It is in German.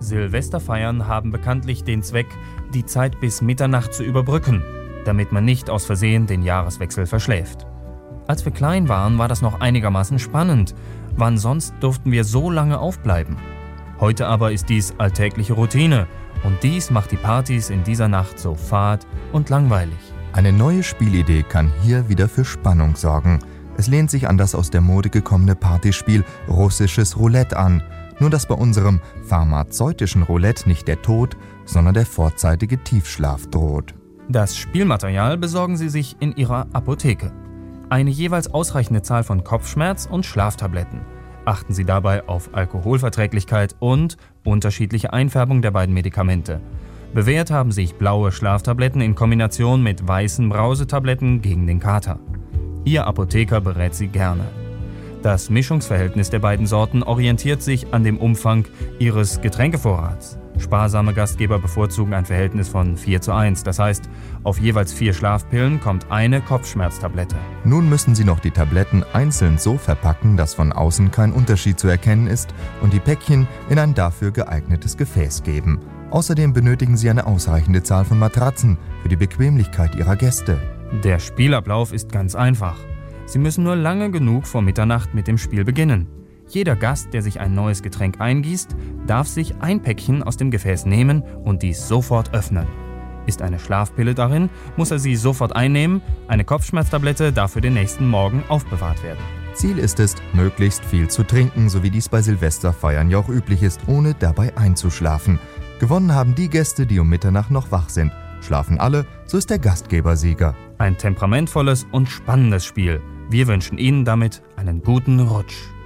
Silvesterfeiern haben bekanntlich den Zweck, die Zeit bis Mitternacht zu überbrücken, damit man nicht aus Versehen den Jahreswechsel verschläft. Als wir klein waren, war das noch einigermaßen spannend. Wann sonst durften wir so lange aufbleiben? Heute aber ist dies alltägliche Routine und dies macht die Partys in dieser Nacht so fad und langweilig. Eine neue Spielidee kann hier wieder für Spannung sorgen. Es lehnt sich an das aus der Mode gekommene Partyspiel Russisches Roulette an. Nur dass bei unserem pharmazeutischen Roulette nicht der Tod, sondern der vorzeitige Tiefschlaf droht. Das Spielmaterial besorgen Sie sich in Ihrer Apotheke. Eine jeweils ausreichende Zahl von Kopfschmerz- und Schlaftabletten. Achten Sie dabei auf Alkoholverträglichkeit und unterschiedliche Einfärbung der beiden Medikamente. Bewährt haben sich blaue Schlaftabletten in Kombination mit weißen Brausetabletten gegen den Kater. Ihr Apotheker berät Sie gerne. Das Mischungsverhältnis der beiden Sorten orientiert sich an dem Umfang Ihres Getränkevorrats. Sparsame Gastgeber bevorzugen ein Verhältnis von 4:1, das heißt, auf jeweils 4 Schlafpillen kommt eine Kopfschmerztablette. Nun müssen Sie noch die Tabletten einzeln so verpacken, dass von außen kein Unterschied zu erkennen ist und die Päckchen in ein dafür geeignetes Gefäß geben. Außerdem benötigen Sie eine ausreichende Zahl von Matratzen für die Bequemlichkeit Ihrer Gäste. Der Spielablauf ist ganz einfach. Sie müssen nur lange genug vor Mitternacht mit dem Spiel beginnen. Jeder Gast, der sich ein neues Getränk eingießt, darf sich ein Päckchen aus dem Gefäß nehmen und dies sofort öffnen. Ist eine Schlafpille darin, muss er sie sofort einnehmen, eine Kopfschmerztablette darf für den nächsten Morgen aufbewahrt werden. Ziel ist es, möglichst viel zu trinken, so wie dies bei Silvesterfeiern ja auch üblich ist, ohne dabei einzuschlafen. Gewonnen haben die Gäste, die um Mitternacht noch wach sind. Schlafen alle, so ist der Gastgeber Sieger. Ein temperamentvolles und spannendes Spiel. Wir wünschen Ihnen damit einen guten Rutsch.